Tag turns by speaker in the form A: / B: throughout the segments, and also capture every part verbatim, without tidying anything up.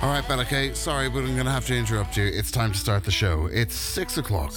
A: All right, Balake, sorry, but I'm going to have to interrupt you. It's time to start the show. It's six o'clock.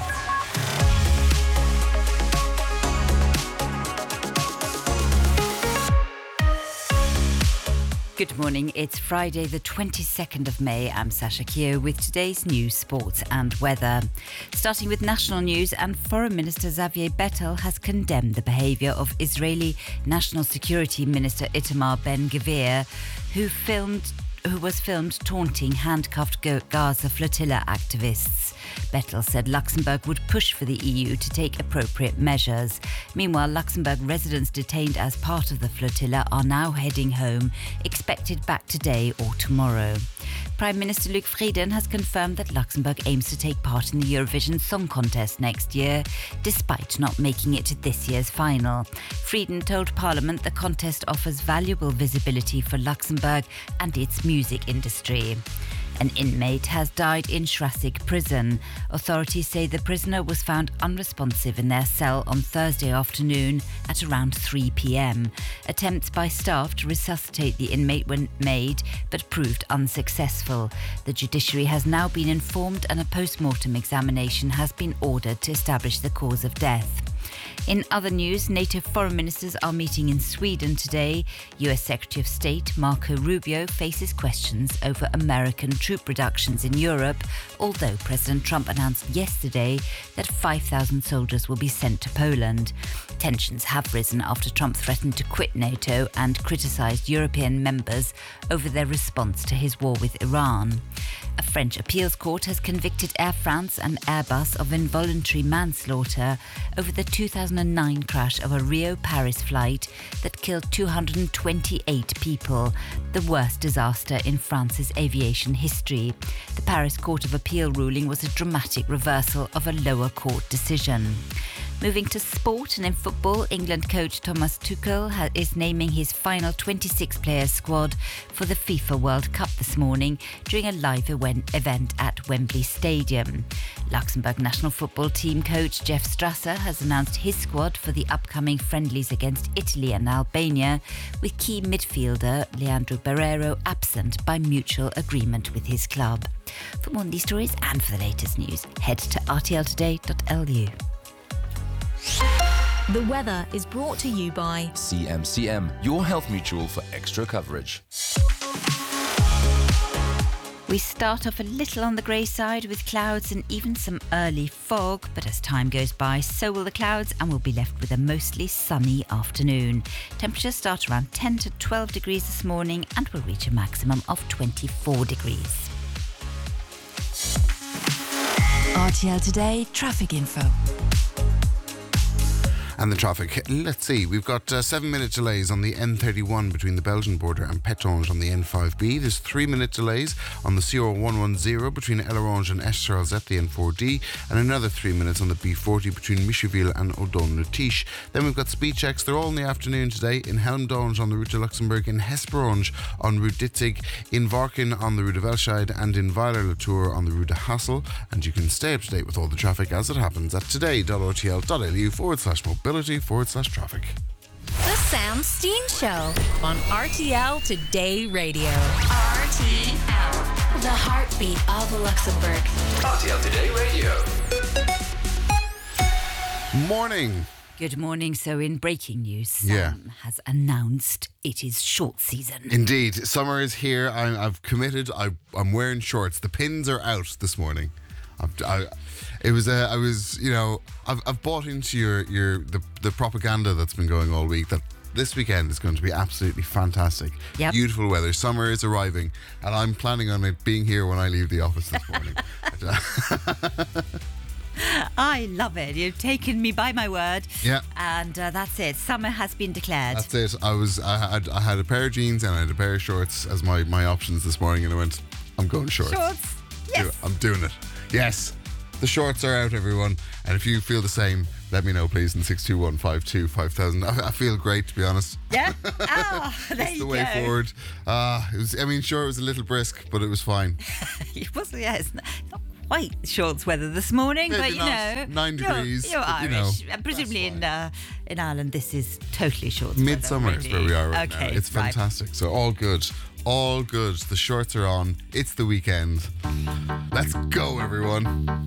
B: Good morning. It's Friday, the twenty-second of May. I'm Sasha Keogh with today's news, sports and weather. Starting with national news, and Foreign Minister Xavier Bettel has condemned the behaviour of Israeli National Security Minister Itamar Ben-Gvir, who filmed who was filmed taunting handcuffed Gaza flotilla activists. Bettel said Luxembourg would push for the E U to take appropriate measures. Meanwhile, Luxembourg residents detained as part of the flotilla are now heading home, expected back today or tomorrow. Prime Minister Luc Frieden has confirmed that Luxembourg aims to take part in the Eurovision Song Contest next year, despite not making it to this year's final. Frieden told Parliament the contest offers valuable visibility for Luxembourg and its music industry. An inmate has died in Schrassig prison. Authorities say the prisoner was found unresponsive in their cell on Thursday afternoon at around three p.m. Attempts by staff to resuscitate the inmate were made, but proved unsuccessful. The judiciary has now been informed and a post-mortem examination has been ordered to establish the cause of death. In other news, NATO foreign ministers are meeting in Sweden today. U S Secretary of State Marco Rubio faces questions over American troop reductions in Europe, although President Trump announced yesterday that five thousand soldiers will be sent to Poland. Tensions have risen after Trump threatened to quit NATO and criticised European members over their response to his war with Iran. A French appeals court has convicted Air France and Airbus of involuntary manslaughter over the two thousand nine crash of a Rio-Paris flight that killed two hundred twenty-eight people, the worst disaster in France's aviation history. The Paris Court of Appeal ruling was a dramatic reversal of a lower court decision. Moving to sport, and in football, England coach Thomas Tuchel ha- is naming his final twenty-six player squad for the FIFA World Cup this morning during a live event, event at Wembley Stadium. Luxembourg national football team coach Jeff Strasser has announced his squad for the upcoming friendlies against Italy and Albania, with key midfielder Leandro Barreiro absent by mutual agreement with his club. For more on these stories and for the latest news, head to r t l today dot l u.
C: The weather is brought to you by
D: C M C M, your health mutual for extra coverage.
B: We start off a little on the grey side with clouds and even some early fog, but as time goes by, so will the clouds, and we'll be left with a mostly sunny afternoon. Temperatures start around ten to twelve degrees this morning and will reach a maximum of twenty-four degrees.
C: R T L Today traffic info.
A: And the traffic. Let's see. We've got uh, seven minute delays on the N thirty-one between the Belgian border and Pétange on the N five B. There's three minute delays on the C O one ten between Ellerange and Estrelles at the N four D, and another three minutes on the B forty between Micheville and Odon-le-Tiche. Then we've got speed checks. They're all in the afternoon today in Helmdange on the route to Luxembourg, in Hesperange on route Ditzig, in Varken on the route of Elscheid, and in Weiler-le-Tour on the route to Hassel. And you can stay up to date with all the traffic as it happens at today.rtl.lu forward slash mobility forward slash traffic.
C: The Sam Steen Show on R T L Today Radio. R T L, the heartbeat of Luxembourg.
D: R T L Today Radio.
A: Morning.
B: Good morning. So in breaking news, Sam
A: Yeah.
B: has announced it is short season.
A: Indeed. Summer is here. I, I've committed. I, I'm wearing shorts. The pins are out this morning. I've, I, it was, uh, I was, you know, I've, I've bought into your, your the, the propaganda that's been going all week that this weekend is going to be absolutely fantastic.
B: Yep.
A: Beautiful weather. Summer is arriving, and I'm planning on it being here when I leave the office this morning.
B: I love it. You've taken me by my word.
A: Yeah.
B: And uh, that's it. Summer has been declared.
A: That's it. I was, I had, I had a pair of jeans and I had a pair of shorts as my, my options this morning, and I went, I'm going shorts.
B: Shorts. Yes.
A: Do it. I'm doing it. Yes. The shorts are out, everyone. And if you feel the same, let me know, please, in six two one, five two, five thousand. I, I feel great, to be honest.
B: Yeah? Ah, there
A: It's
B: you
A: the way
B: go.
A: forward. Uh, it was, I mean, sure, it was a little brisk, but it was fine.
B: It wasn't, yeah, it's not quite shorts weather this morning,
A: Maybe
B: but you
A: not.
B: know.
A: Nine
B: you're-
A: degrees,
B: You're,
A: but, you
B: Irish.
A: know,
B: and presumably
A: that's
B: in uh, in Ireland, this is totally shorts weather.
A: Midsummer is where we are right
B: okay,
A: now. It's
B: right.
A: fantastic. So all good. all good. The shorts are on. It's the weekend. Let's go, everyone.